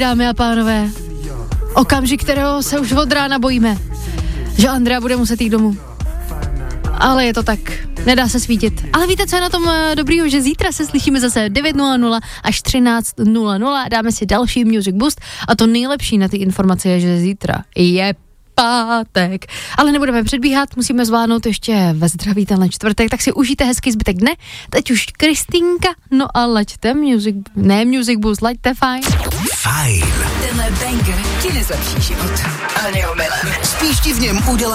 dámy a pánové. Okamžik, kterého se už od rána bojíme. Že Andrea bude muset jít domů. Ale je to tak, nedá se svítit. Ale víte, co je na tom dobrýho, že zítra se slyšíme zase 9:00 až 13:00, dáme si další Music Boost a to nejlepší na ty informace je, že zítra je pátek. Ale nebudeme předbíhat, musíme zvládnout ještě ve zdraví tenhle čtvrtek, tak si užijte hezký zbytek dne. Teď už Kristýnka, no a laďte Music Boost, laďte fajn. Fajn. Tenhle banger ti nezlepší život, ale neomylem. Spíš ti v něm udělá